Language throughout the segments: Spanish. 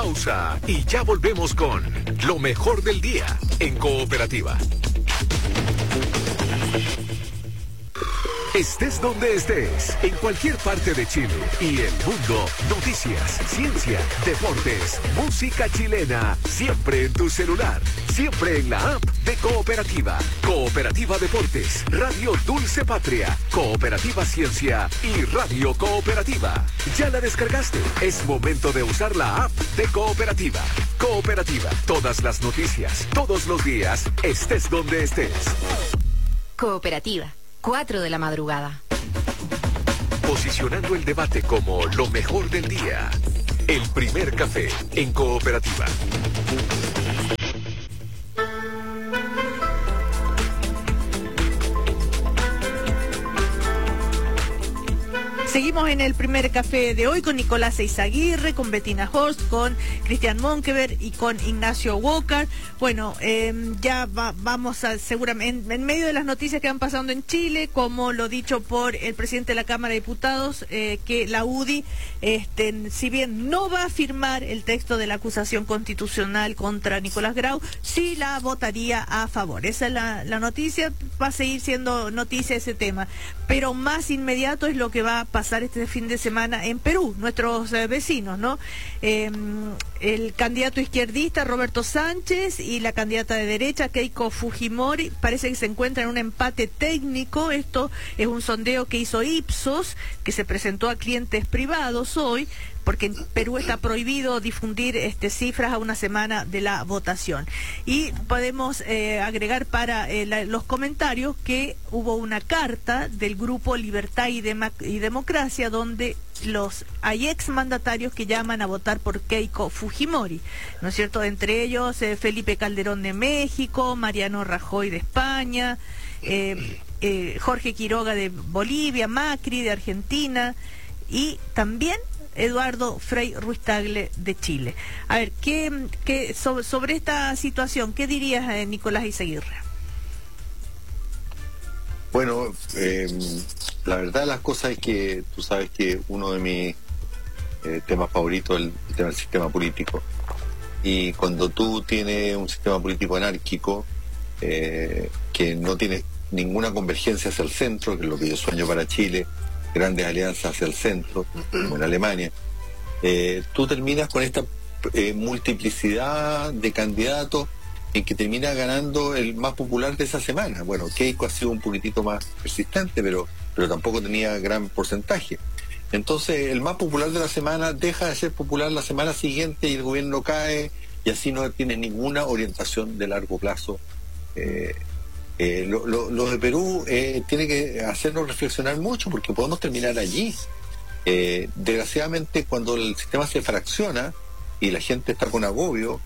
pausa y ya volvemos con lo mejor del día en Cooperativa. Estés donde estés, en cualquier parte de Chile y el mundo, noticias, ciencia, deportes, música chilena, siempre en tu celular, siempre en la app de Cooperativa. Cooperativa Deportes, Radio Dulce Patria, Cooperativa Ciencia y Radio Cooperativa. ¿Ya la descargaste? Es momento de usar la app de Cooperativa. Cooperativa, todas las noticias, todos los días, estés donde estés. Cooperativa. 4 de la madrugada. Posicionando el debate como lo mejor del día. El primer café en Cooperativa. Seguimos en el primer café de hoy con Nicolás Eizaguirre, con Bettina Horst, con Cristian Monkeberg y con Ignacio Walker. Bueno, vamos a seguramente, en medio de las noticias que van pasando en Chile, como lo dicho por el presidente de la Cámara de Diputados, que la UDI, si bien no va a firmar el texto de la acusación constitucional contra Nicolás Grau, sí la votaría a favor. Esa es la noticia, va a seguir siendo noticia ese tema. Pero más inmediato es lo que va a pasar este fin de semana en Perú, nuestros vecinos, ¿no? El candidato izquierdista Roberto Sánchez y la candidata de derecha Keiko Fujimori parece que se encuentran en un empate técnico. Esto es un sondeo que hizo Ipsos, que se presentó a clientes privados hoy, porque en Perú está prohibido difundir cifras a una semana de la votación. Y podemos agregar para los comentarios que hubo una carta del grupo Libertad y Democracia donde hay exmandatarios que llaman a votar por Keiko Fujimori, ¿no es cierto? Entre ellos Felipe Calderón de México, Mariano Rajoy de España, Jorge Quiroga de Bolivia, Macri de Argentina y también Eduardo Frei Ruiz Tagle de Chile. A ver, sobre esta situación, ¿qué dirías, Nicolás Eizaguirre? Bueno, la verdad de las cosas es que tú sabes que uno de mis temas favoritos es el tema del sistema político. Y cuando tú tienes un sistema político anárquico que no tiene ninguna convergencia hacia el centro, que es lo que yo sueño para Chile, grandes alianzas hacia el centro, como en Alemania, tú terminas con esta multiplicidad de candidatos en que termina ganando el más popular de esa semana. Bueno, Keiko ha sido un poquitito más persistente, pero tampoco tenía gran porcentaje. Entonces, el más popular de la semana deja de ser popular la semana siguiente y el gobierno cae, y así no tiene ninguna orientación de largo plazo. Lo de Perú tiene que hacernos reflexionar mucho, porque podemos terminar allí. Desgraciadamente, cuando el sistema se fracciona y la gente está con agobio,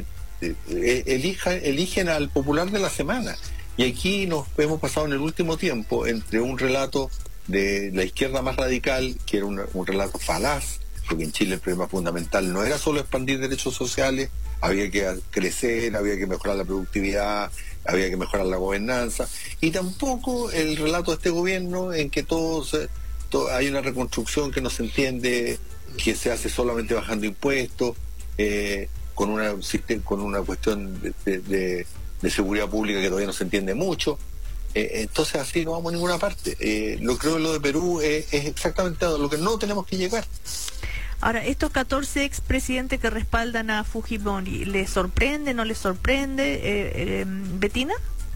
eligen al popular de la semana. Y aquí nos hemos pasado en el último tiempo entre un relato de la izquierda más radical, que era un relato falaz, porque en Chile el problema fundamental no era solo expandir derechos sociales, había que crecer, había que mejorar la productividad, había que mejorar la gobernanza, y tampoco el relato de este gobierno en que hay una reconstrucción que no se entiende, que se hace solamente bajando impuestos, con una cuestión de seguridad pública que todavía no se entiende mucho. Entonces así no vamos a ninguna parte. Creo que lo de Perú es exactamente a lo que no tenemos que llegar. Ahora, estos 14 expresidentes que respaldan a Fujimori, ¿les sorprende, no les sorprende, Bettina?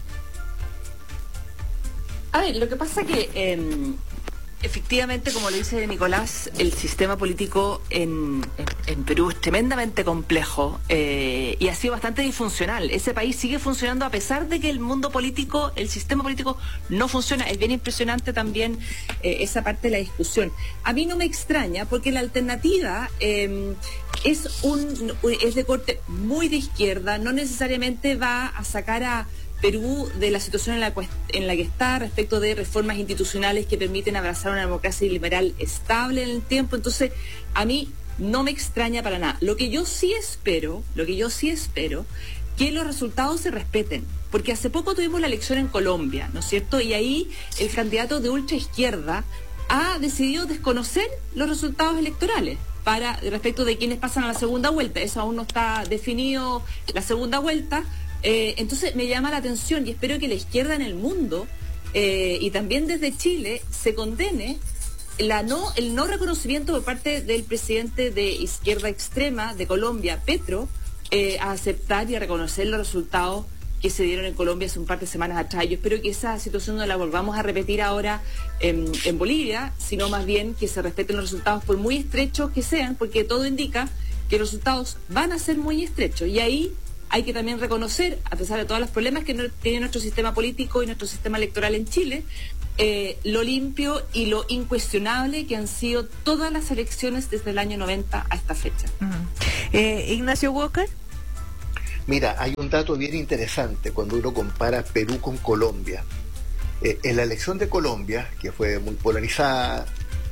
A ver, lo que pasa que efectivamente, como lo dice Nicolás, el sistema político en Perú es tremendamente complejo y ha sido bastante disfuncional. Ese país sigue funcionando a pesar de que el mundo político, el sistema político no funciona. Es bien impresionante también esa parte de la discusión. A mí no me extraña porque la alternativa es de corte muy de izquierda, no necesariamente va a sacar a Perú de la situación en la que está respecto de reformas institucionales que permiten abrazar una democracia liberal estable en el tiempo. Entonces, a mí no me extraña para nada. Lo que yo sí espero, que los resultados se respeten. Porque hace poco tuvimos la elección en Colombia, ¿no es cierto? Y ahí el candidato de ultraizquierda ha decidido desconocer los resultados electorales. respecto de quienes pasan a la segunda vuelta. Eso aún no está definido, la segunda vuelta. Entonces me llama la atención y espero que la izquierda en el mundo y también desde Chile se condene el no reconocimiento por parte del presidente de izquierda extrema de Colombia, Petro, a aceptar y a reconocer los resultados que se dieron en Colombia hace un par de semanas atrás. Yo espero que esa situación no la volvamos a repetir ahora en Bolivia, sino más bien que se respeten los resultados por muy estrechos que sean, porque todo indica que los resultados van a ser muy estrechos. Y ahí hay que también reconocer, a pesar de todos los problemas que tiene nuestro sistema político y nuestro sistema electoral en Chile, lo limpio y lo incuestionable que han sido todas las elecciones desde el año 90 a esta fecha. Ignacio Walker. Mira, hay un dato bien interesante cuando uno compara Perú con Colombia. En la elección de Colombia, que fue muy polarizada,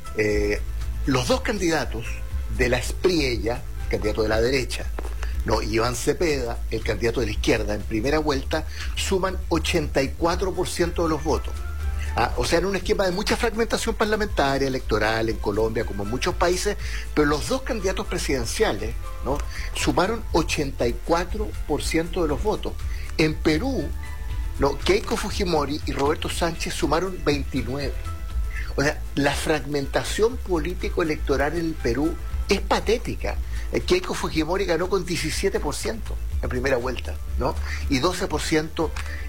los dos candidatos de la Espriella, candidato de la derecha, Iván Cepeda, el candidato de la izquierda, en primera vuelta, suman 84% de los votos. O sea, en un esquema de mucha fragmentación parlamentaria, electoral, en Colombia, como en muchos países, pero los dos candidatos presidenciales, sumaron 84% de los votos. En Perú, Keiko Fujimori y Roberto Sánchez sumaron 29%. O sea, la fragmentación político-electoral en el Perú es patética. Keiko Fujimori ganó con 17% en primera vuelta, y 12%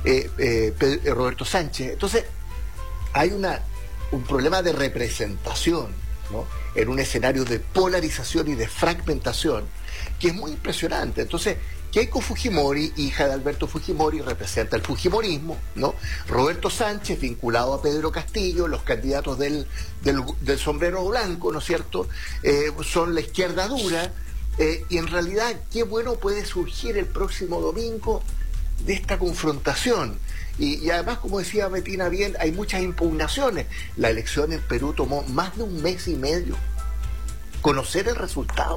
Roberto Sánchez. Entonces, hay un problema de representación, en un escenario de polarización y de fragmentación que es muy impresionante. Entonces, Keiko Fujimori, hija de Alberto Fujimori, representa el fujimorismo, Roberto Sánchez, vinculado a Pedro Castillo, los candidatos del sombrero blanco, ¿no es cierto?, son la izquierda dura, y en realidad, qué bueno puede surgir el próximo domingo de esta confrontación. Y además, como decía Betina bien, hay muchas impugnaciones. La elección en Perú tomó más de un mes y medio conocer el resultado.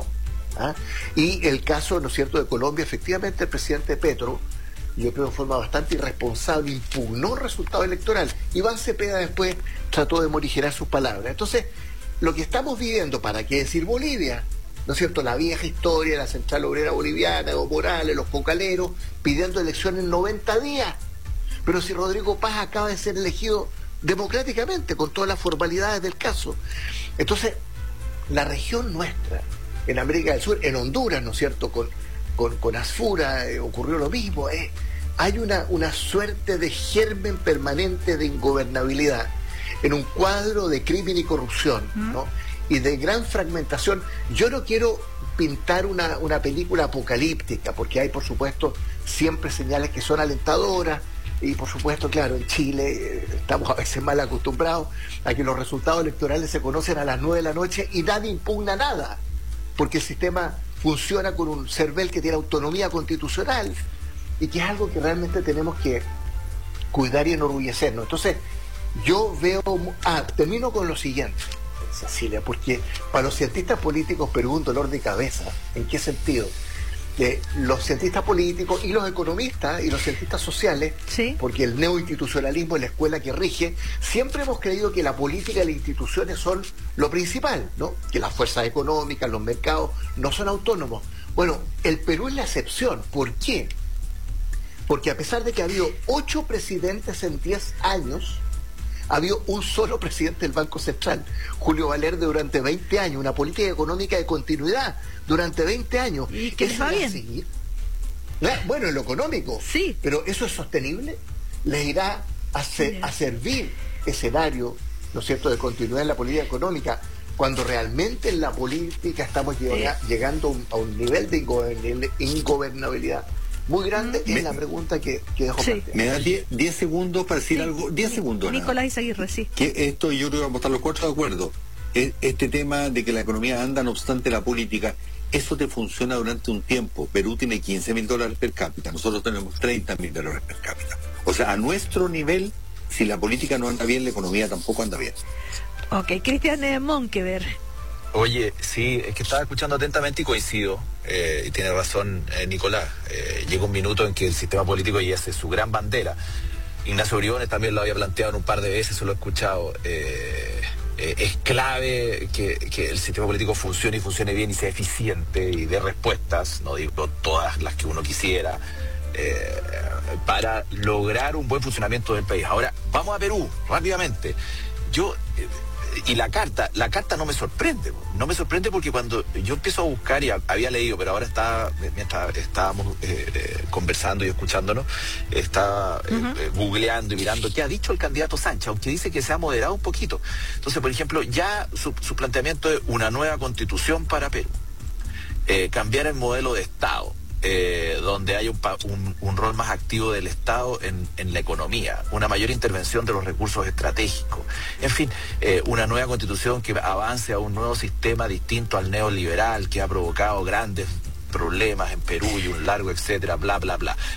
Y el caso, ¿no es cierto?, de Colombia, efectivamente el presidente Petro, yo creo de forma bastante irresponsable, impugnó el resultado electoral. Iván Cepeda después trató de morigerar sus palabras. Entonces, lo que estamos viviendo, ¿para qué decir Bolivia?, ¿no es cierto?, la vieja historia de la Central Obrera Boliviana, Evo Morales, los cocaleros, pidiendo elecciones en 90 días. Pero si Rodrigo Paz acaba de ser elegido democráticamente, con todas las formalidades del caso. Entonces, la región nuestra, en América del Sur, en Honduras, ¿no es cierto?, con Asfura ocurrió lo mismo. Hay una suerte de germen permanente de ingobernabilidad en un cuadro de crimen y corrupción, y de gran fragmentación. Yo no quiero pintar una película apocalíptica, porque hay, por supuesto, siempre señales que son alentadoras. Y por supuesto, claro, en Chile estamos a veces mal acostumbrados a que los resultados electorales se conocen a las 9 de la noche y nadie impugna nada, porque el sistema funciona con un CERVEL que tiene autonomía constitucional y que es algo que realmente tenemos que cuidar y enorgullecernos. Entonces, yo veo... termino con lo siguiente, Cecilia, porque para los cientistas políticos Perú es un dolor de cabeza. ¿En qué sentido? Los cientistas políticos y los economistas y los cientistas sociales, ¿sí?, porque el neoinstitucionalismo es la escuela que rige, siempre hemos creído que la política y las instituciones son lo principal, que las fuerzas económicas, los mercados no son autónomos. Bueno, el Perú es la excepción. ¿Por qué? Porque a pesar de que ha habido 8 presidentes en 10 años, ha habido un solo presidente del Banco Central, Julio Valerde, durante 20 años, una política económica de continuidad durante 20 años. ¿Y qué les va bien? Seguir? Bueno, en lo económico, sí, pero ¿eso es sostenible? ¿Les irá a servir escenario, ¿no es cierto?, de continuidad en la política económica, cuando realmente en la política estamos llegando a un nivel de ingobernabilidad muy grande? Es la pregunta que dejo planteada. Me da 10 segundos para decir algo. 10 segundos. Nicolás Izaguirre, sí. Que esto, yo creo que vamos a estar los 4 de acuerdo. Este tema de que la economía anda no obstante la política, eso te funciona durante un tiempo. Perú tiene $15.000 per cápita, nosotros tenemos $30.000 per cápita. O sea, a nuestro nivel, si la política no anda bien, la economía tampoco anda bien. Ok, Cristian Monkever. Oye, sí, es que estaba escuchando atentamente y coincido, y tiene razón Nicolás. Llega un minuto en que el sistema político ya es su gran bandera. Ignacio Briones también lo había planteado en un par de veces, se lo he escuchado. Es clave que el sistema político funcione y funcione bien y sea eficiente y dé respuestas, no digo todas las que uno quisiera, para lograr un buen funcionamiento del país. Ahora, vamos a Perú, rápidamente. Y la carta no me sorprende porque cuando yo empiezo a buscar, y había leído, pero ahora mientras estábamos conversando y escuchándonos, estaba googleando y mirando qué ha dicho el candidato Sánchez, aunque dice que se ha moderado un poquito. Entonces, por ejemplo, ya su planteamiento es una nueva constitución para Perú, cambiar el modelo de Estado, donde hay un rol más activo del Estado en la economía, una mayor intervención de los recursos estratégicos, en fin, una nueva constitución que avance a un nuevo sistema distinto al neoliberal que ha provocado grandes problemas en Perú y un largo etcétera, bla, bla, bla.